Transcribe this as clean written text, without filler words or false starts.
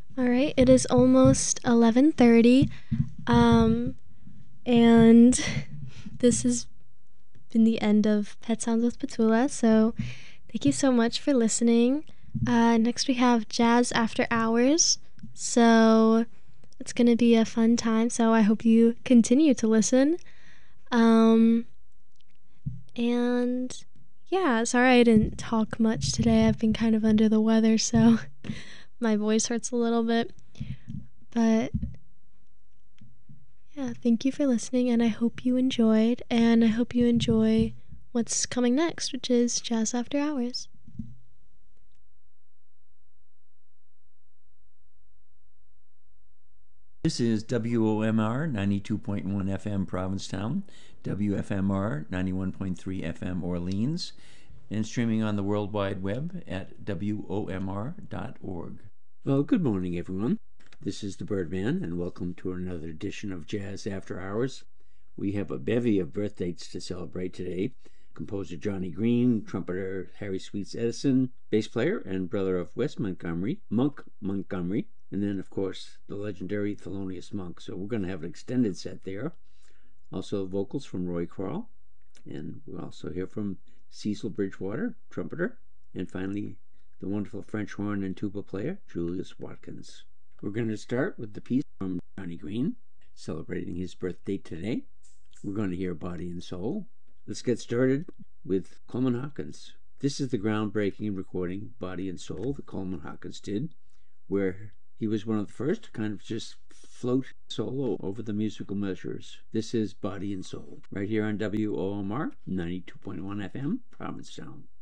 All right, it is almost 11:30. And this has been the end of Pet Sounds with Petula. So, thank you so much for listening. Next we have Jazz After Hours. So, it's going to be a fun time. So, I hope you continue to listen. Um and yeah, sorry I didn't talk much today. I've been kind of under the weather, so my voice hurts a little bit. But yeah, thank you for listening, and I hope you enjoyed, and I hope you enjoy what's coming next, which is Jazz After Hours. This is WOMR 92.1 FM Provincetown, WFMR 91.3 FM Orleans, and streaming on the World Wide Web at WOMR.org. Well, good morning, everyone. This is the Birdman, and welcome to another edition of Jazz After Hours. We have a bevy of birthdays to celebrate today. Composer Johnny Green, trumpeter Harry Sweets Edison, bass player and brother of Wes Montgomery, Monk Montgomery, and then, of course, the legendary Thelonious Monk. So we're going to have an extended set there. Also vocals from Roy Kral, and we'll also hear from Cecil Bridgewater, trumpeter, and finally the wonderful French horn and tuba player, Julius Watkins. We're going to start with the piece from Johnny Green, celebrating his birthday today. We're going to hear Body and Soul. Let's get started with Coleman Hawkins. This is the groundbreaking recording, Body and Soul, that Coleman Hawkins did, where he was one of the first to kind of just float solo over the musical measures. This is Body and Soul, right here on WOMR 92.1 FM, Provincetown.